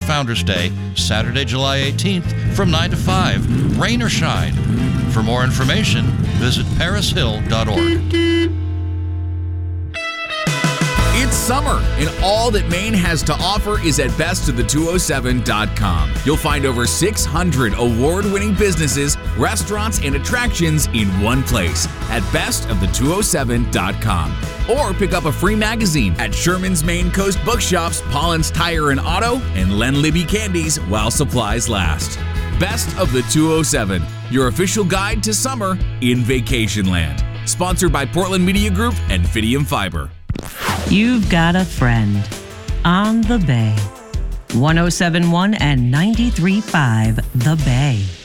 Founders Day, Saturday, July 18th from 9 to 5, rain or shine. For more information, visit parishill.org. It's summer, and all that Maine has to offer is at bestofthe207.com. You'll find over 600 award-winning businesses, restaurants, and attractions in one place at bestofthe207.com. Or pick up a free magazine at Sherman's Maine Coast Bookshops, Paulins Tire and Auto, and Len Libby Candies while supplies last. Best of the 207, your official guide to summer in Vacationland. Sponsored by Portland Media Group and Fidium Fiber. You've got a friend on the Bay. 107.1 and 93.5 The Bay.